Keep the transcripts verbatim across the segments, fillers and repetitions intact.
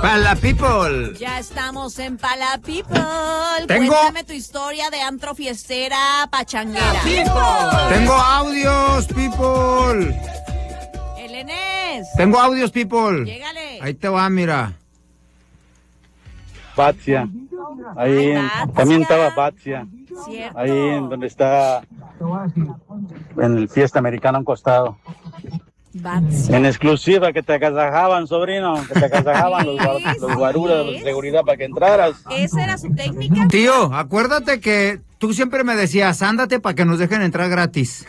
Pala People. Ya estamos en Pala People. Tengo... Cuéntame tu historia de antro fiestera pachanguera. People. Tengo audios, People. El Enes. Tengo audios, People. Llégale. Ahí te va, mira. Batzia. Ahí en, también estaba Batzia. Cierto. Ahí en donde está en el Fiesta Americana a un costado. Batzia. En exclusiva que te agasajaban, sobrino, que te agasajaban los, los guaruras de seguridad para que entraras. ¿Esa era su técnica? Tío, acuérdate que tú siempre me decías, ándate para que nos dejen entrar gratis.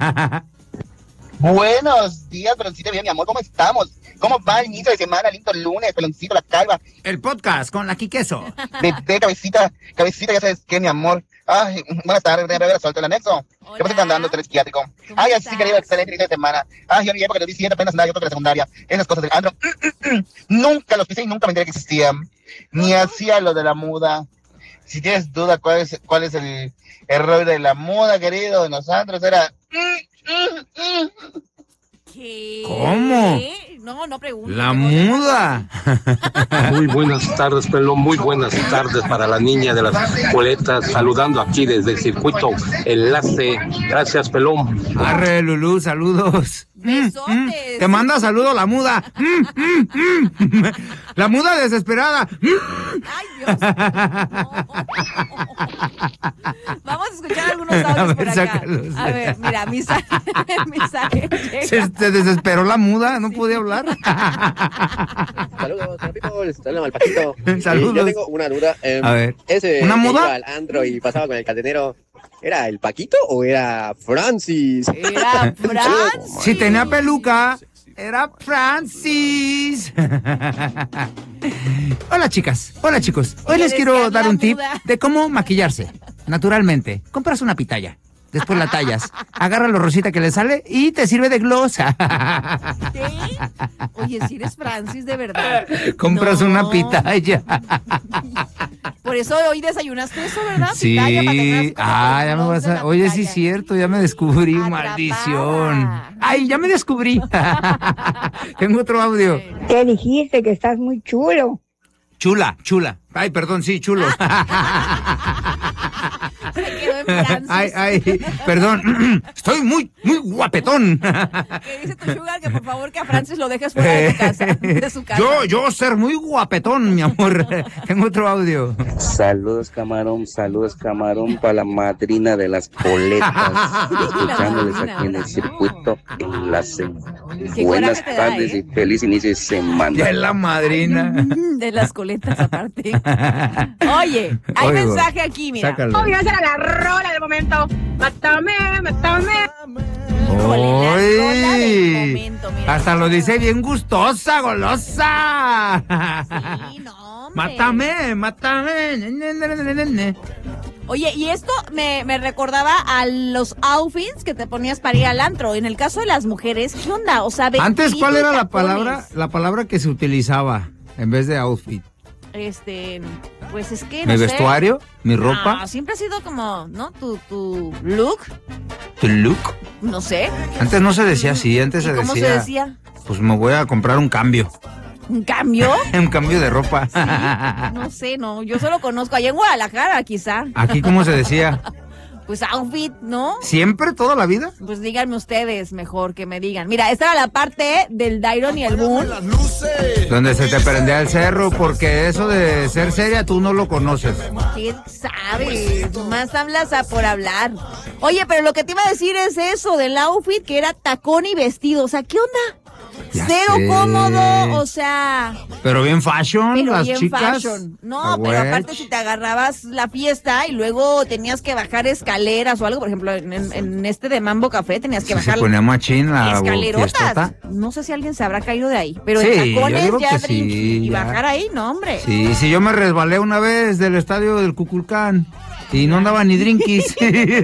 Buenos días, Peloncito, bien, mi amor, ¿cómo estamos? ¿Cómo va el inicio de semana, lindo lunes, Peloncito, la calva? El podcast con la Quiqueso. Bebé, cabecita, cabecita, ya sabes qué, mi amor. Ay, buenas tardes, de haber suelto el anexo. ¿Qué pasa andando, tres psiquiátrico? Ay, así querido, excelente inicio de semana. Ay, yo en mi época de los diecisiete apenas nada, yo creo que la secundaria. Esas cosas del andro. Nunca los pisé y nunca me enteré que existían. Ni hacía lo de la muda. Si tienes duda cuál es, cuál es el error de la muda, querido, de nosotros, era... ¿Qué? ¿Cómo? No, no pregunto. La muda. Muy buenas tardes, Pelón. Muy buenas tardes para la niña de las boletas. Saludando aquí desde el circuito Enlace. Gracias, Pelón. Arre, Lulú, saludos. Besotes. Mm, mm. Te manda saludo la muda. Mm, mm, mm. La muda desesperada. Ay, Dios. No. Vamos a escuchar algunos audios A ver, por acá. sácalos. A ver, mira, mensaje, mensaje. Se, se desesperó la muda, no podía hablar. Saludos, people. Saludos al Paquito. Saludos. Eh, yo tengo una duda. Eh, A ver. Ese ¿Una que muda? iba al antro y pasaba con el cadenero, ¿era el Paquito o era Francis? Era Francis. Si tenía peluca, era Francis. Hola, chicas. Hola, chicos. Hoy ¿Le les quiero decías dar la un tip muda? de cómo maquillarse naturalmente. Compras una pitaya. Después la tallas, agarra lo rosita que le sale y te sirve de glosa. ¿Qué? Oye, si eres Francis, de verdad. Compras No. una pitaya. Por eso hoy desayunaste eso, ¿verdad? Sí. Pitaya, para que fueras como Ah, ya me con vas de a... la Oye, sí pitaya. es cierto, ya me descubrí, Atrapada. maldición. Ay, ya me descubrí. Tengo otro audio. Te dijiste que estás muy chulo. Chula, chula. Ay, perdón, sí, chulo. Se quedó en Francis. Ay, ay, perdón. Estoy muy, muy guapetón. Que dice tu sugar que por favor que a Francis lo dejes fuera de tu casa, de su casa. Yo, yo ser muy guapetón, mi amor. Tengo otro audio. Saludos, camarón, saludos, camarón, para la madrina de las boletas. Escuchándoles madrina, aquí en el circuito Enlace. Qué Buenas coraje te da, tardes ¿eh? y feliz inicio de semana. De la madrina. De las coletas aparte. Oye, hay Oigo. mensaje aquí, mira. Sácalo. Obvio, esa era la rola del momento. Mátame, mátame. Híjole, la rola del ¡Uy! momento, mira. Hasta lo dice bien gustosa, golosa. Sí, no, hombre. Mátame, mátame. Ne, ne, ne, ne, ne, ne. Oye, y esto me, me recordaba a los outfits que te ponías para ir al antro. En el caso de las mujeres, ¿qué onda? O sea, Antes, ¿cuál vestido y era la tacones. palabra, la palabra que se utilizaba en vez de outfit? Este, pues es que ¿Mi no sé. vestuario? ¿Mi ropa? No, siempre ha sido como, ¿no? Tu, tu look, ¿Tu look? no sé. Antes no se decía así, antes ¿Y se cómo decía, se decía? pues me voy a comprar un cambio, ¿Un cambio? un cambio de ropa. No sé, no. Yo solo conozco allá en Guadalajara, quizá. Aquí, ¿cómo se decía? Pues outfit, ¿no? ¿Siempre, toda la vida? Pues díganme ustedes mejor que me digan. Mira, esta era la parte del Dairon y el Boom. Donde se te prendía el cerro, porque eso de ser seria tú no lo conoces. ¿Quién sabe? Más hablas a por hablar. Oye, pero lo que te iba a decir es eso del outfit, que era tacón y vestido. O sea, ¿qué onda? Ya Cero sé. cómodo, o sea... Pero bien fashion, Pero las bien chicas. fashion. Ah, No, pero güey. aparte si te agarrabas la fiesta y luego tenías que bajar escaleras o algo, por ejemplo, en, en- en este de Mambo Café tenías que Sí, bajar se ponía machín la escalerotas. fiestota. No sé si alguien se habrá caído de ahí, pero Sí, en yo tacones digo ya que drink sí, y ya. bajar ahí, no, hombre. Sí, sí, yo me resbalé una vez del estadio del Cuculcán y no andaba ni drinkies.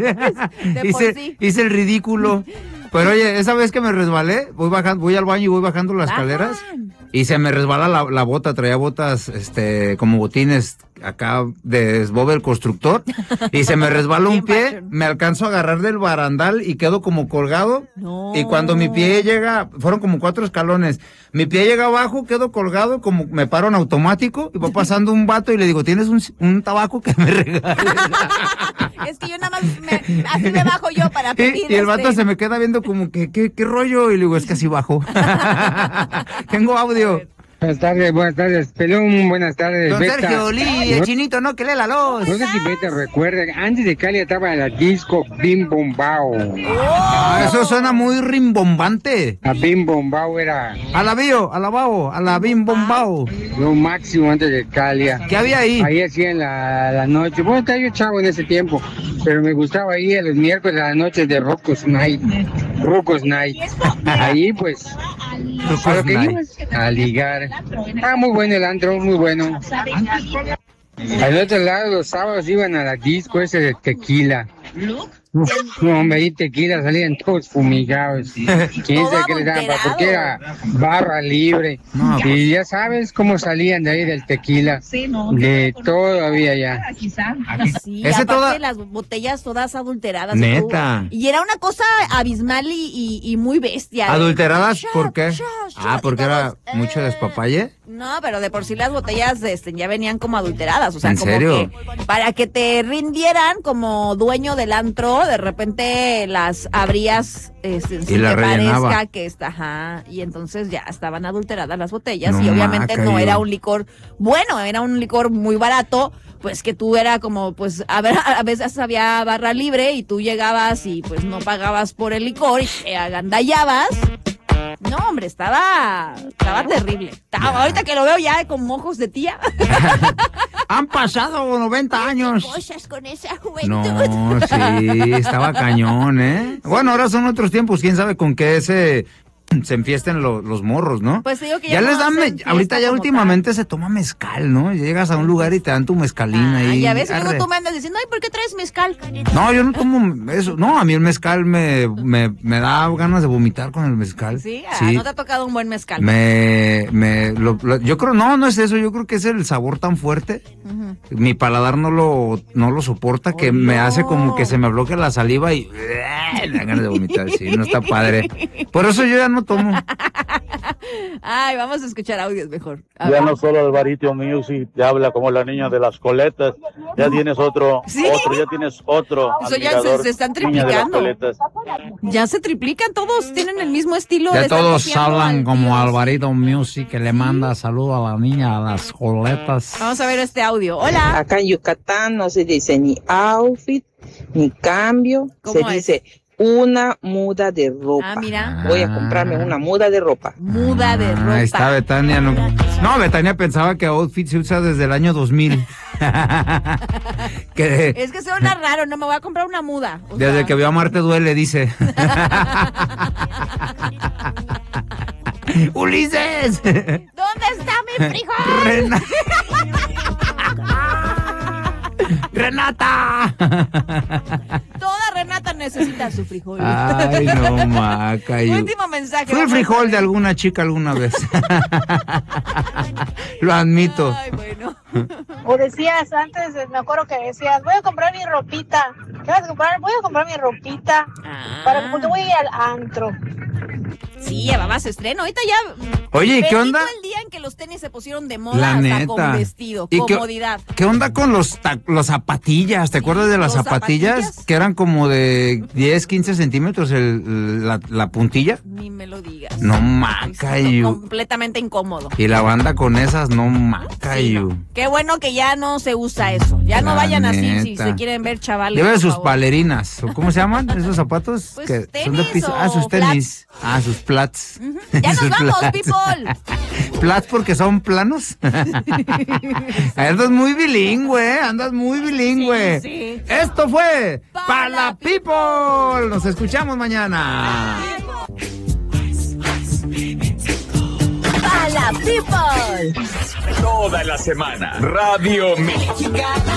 por hice, sí. hice el ridículo. Pero oye, esa vez que me resbalé, voy bajando, voy al baño y voy bajando las Bajan. escaleras y se me resbala la, la bota, traía botas, este, como botines acá de Bob el constructor y se me resbaló un pie, me alcanzo a agarrar del barandal y quedo como colgado. No. Y cuando mi pie llega, fueron como cuatro escalones, mi pie llega abajo, quedo colgado, como me paro en automático y va pasando un vato y le digo, ¿tienes un, un tabaco que me regales? Es que yo nada más, me, así me bajo yo para pedir. Y, y el vato este... se me queda viendo como que, ¿qué, qué rollo? Y le digo, es que así bajo. Tengo audio. Buenas tardes, buenas tardes, Pelón, buenas tardes, Don Beta. Sergio Lee, el No- chinito, no, que lee la luz. No sé si Beta recuerda, antes de Cali estaba en la disco Bim Bombao. Ah, eso suena muy rimbombante. A Bim Bombao era A la bio, a la bao, a la bim bombao. lo máximo antes de Calia. ¿Qué había ahí? Ahí hacían la, la noche, bueno, estaba yo chavo en ese tiempo, pero me gustaba ir a los miércoles a las noches de Rocos Night. Rocos Night. Ahí pues, a lo que ibas, a ligar. Ah, muy bueno el antro, muy bueno. Al otro lado, los sábados iban a la disco ese de tequila. Uf, no, hombre, ahí tequila salían todos fumigados. ¿Quién sabe qué les daban? Porque era barra libre. No, Y ya sabes cómo salían de ahí del tequila. De todo había ya. Sí, Ese aparte toda- las botellas todas adulteradas. Neta. Y, y era una cosa abismal y, y, y muy bestia. ¿Adulteradas? Shot, ¿Por qué? shot, shot, Ah, y porque era todos, eh, mucho despapalle. No, pero de por sí las botellas este, ya venían como adulteradas. O sea, ¿En como serio? que para que te rindieran como dueño del antro, de repente las abrías este, sin la que rellenaba. parezca que está, ajá, y entonces ya estaban adulteradas las botellas. No, y obviamente maca, no yo. era un licor bueno, era un licor muy barato. Pues que tú era como, pues, a ver, a veces había barra libre y tú llegabas y pues no pagabas por el licor y te agandallabas. No, hombre, estaba, estaba terrible. Estaba- ahorita que lo veo ya con ojos de tía. Han pasado noventa años. Cosas con esa juventud. No, sí, estaba cañón, ¿eh? Bueno, ahora son otros tiempos, quién sabe con qué se, se enfiesten lo- los morros, ¿no? Pues te digo que ya ya les no dan, me- hacen fiesta ahorita ya como últimamente se toma mezcal, ¿no? Llegas a un lugar y te dan tu mezcalina Ah, ahí. ya ves, y luego arre. tú me andas diciendo, ay, ¿por qué traes mezcal? No, yo no tomo eso. No, a mí el mezcal me, me, me da ganas de vomitar con el mezcal. Sí, ah, no te ha tocado un buen mezcal. Me, me, lo- lo- yo creo, no, no es eso, yo creo que es el sabor tan fuerte. Ujú. Mi paladar no lo, no lo soporta, que Oh, me no. hace como que se me bloquea la saliva y me dan ganas de vomitar, sí, no está padre. Por eso yo ya no tomo. Ay, vamos a escuchar audios mejor. A Ya ver. no solo Alvarito Music te habla como la niña de las coletas, ya tienes otro, Sí. otro, ya tienes otro. Eso ya admirador, se- se están niña de las triplicando. coletas. Ya se triplican, todos tienen el mismo estilo. Ya le están todos copiando hablan al como tío. Alvarito Music, que le manda saludo a la niña de las coletas. Vamos a ver este audio. Hola. Acá en Yucatán no se dice ni outfit, ni cambio, se ¿Cómo es? dice una muda de ropa. Ah, mira. Voy a comprarme una muda de ropa. Muda de ropa. Ahí está Betania. No, no, Betania pensaba que outfit se usa desde el año dos mil. que Es que suena raro, no me voy a comprar una muda. O desde sea, que vio a Marte duele, dice. ¡Ulises! ¿dónde está mi frijol? Rena- ¡Renata! Toda Renata necesita su frijol. Ay, no, maca. yo- Último mensaje. Fue el vamos a frijol ver. de alguna chica alguna vez. Lo admito. Ay, bueno. O decías antes, me acuerdo que decías, voy a comprar mi ropita. ¿Qué vas a comprar? Voy a comprar mi ropita. Ah. Para porque voy a ir al antro. Sí, llevaba su estreno. Ahorita ya. Oye, ¿qué bendito onda? el día en que los tenis se pusieron de moda La hasta neta. con vestido, ¿Y qué- comodidad. ¿Qué onda con los, ta- los zapatillas? ¿Te acuerdas de las los zapatillas? zapatillas. Que eran como de diez, quince centímetros el, la, la puntilla. Ni me lo digas. No, Me maca, siento yo. completamente incómodo. Y la banda con esas, no maca, Sí, yo. no. Qué bueno que ya no se usa eso. Ya no La vayan así si neta. se quieren ver chavales. Lleve por sus favor. palerinas, ¿o cómo se llaman esos zapatos? Pues que tenis son de piso. Ah, o sus tenis. Ah, sus plats. Ujú. Ya nos Sus vamos, plats. people. Plats porque son planos. Andas muy bilingüe, ¿eh? Andas muy bilingüe. Sí, sí. Esto fue Pa' Pa' la la People. Nos escuchamos mañana. Pa' la people. Toda la semana, Radio Mexicana.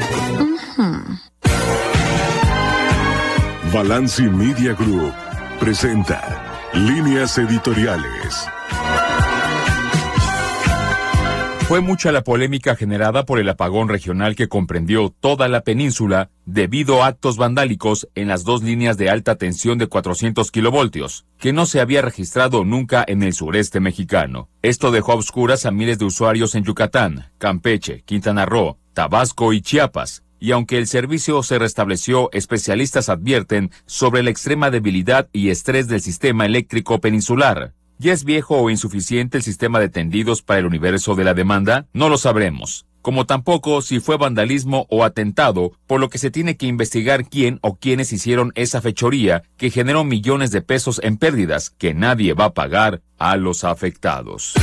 Balanci Media Group presenta Líneas Editoriales. Fue mucha la polémica generada por el apagón regional que comprendió toda la península debido a actos vandálicos en las dos líneas de alta tensión de cuatrocientos kilovoltios, que no se había registrado nunca en el sureste mexicano. Esto dejó a oscuras a miles de usuarios en Yucatán, Campeche, Quintana Roo, Tabasco y Chiapas. Y aunque el servicio se restableció, especialistas advierten sobre la extrema debilidad y estrés del sistema eléctrico peninsular. ¿Ya es viejo o insuficiente el sistema de tendidos para el universo de la demanda? No lo sabremos. Como tampoco si fue vandalismo o atentado, por lo que se tiene que investigar quién o quiénes hicieron esa fechoría que generó millones de pesos en pérdidas que nadie va a pagar a los afectados.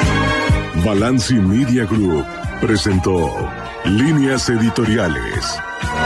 Balanci Media Group presentó Líneas Editoriales.